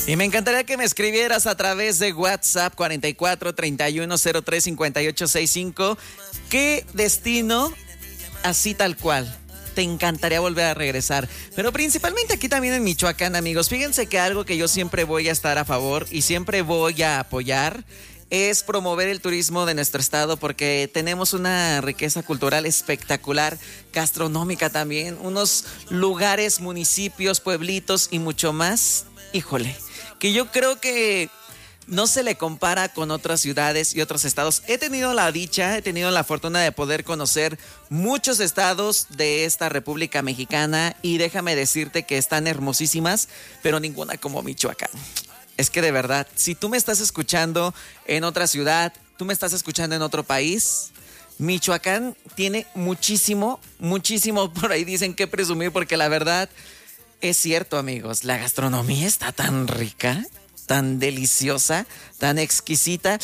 Y me encantaría que me escribieras a través de WhatsApp 44 31 03 58 65. ¿Qué destino, así tal cual, te encantaría volver a regresar? Pero principalmente aquí también en Michoacán, amigos. Fíjense que algo que yo siempre voy a estar a favor y siempre voy a apoyar es promover el turismo de nuestro estado, porque tenemos una riqueza cultural espectacular, gastronómica también, unos lugares, municipios, pueblitos y mucho más. Híjole, que yo creo que no se le compara con otras ciudades y otros estados. He tenido la fortuna de poder conocer muchos estados de esta República Mexicana y déjame decirte que están hermosísimas, pero ninguna como Michoacán. Es que de verdad, si tú me estás escuchando en otra ciudad, tú me estás escuchando en otro país, Michoacán tiene muchísimo, por ahí dicen que presumir, porque la verdad es cierto, amigos, la gastronomía está tan rica, tan deliciosa, tan exquisita.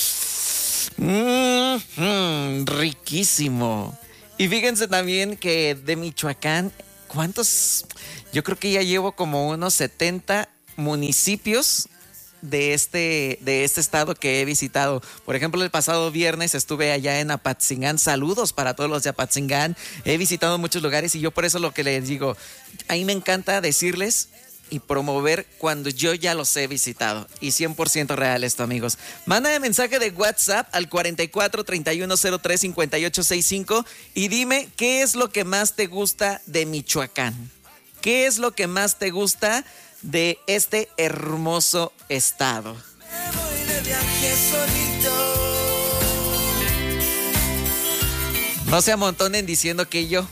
Riquísimo. Y fíjense también que de Michoacán, yo creo que ya llevo como unos 70 municipios de este estado que he visitado. Por ejemplo, el pasado viernes estuve allá en Apatzingán. Saludos para todos los de Apatzingán. He visitado muchos lugares y yo por eso lo que les digo, a mí me encanta decirles y promover cuando yo ya los he visitado. Y 100% real esto, amigos. Mándame mensaje de WhatsApp al 44 31 03 58 65 y dime qué es lo que más te gusta de Michoacán. ¿Qué es lo que más te gusta de este hermoso estado? Me voy de viaje solito. No se amontonen diciendo que yo.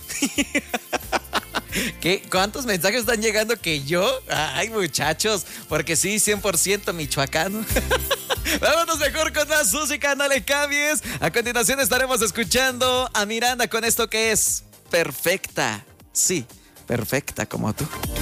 ¿Qué? ¿Cuántos mensajes están llegando que yo? Ay, muchachos, porque sí, 100% michoacano. Vámonos mejor con más música, no le cambies. A continuación estaremos escuchando a Miranda con esto que es Perfecta. Sí, perfecta como tú.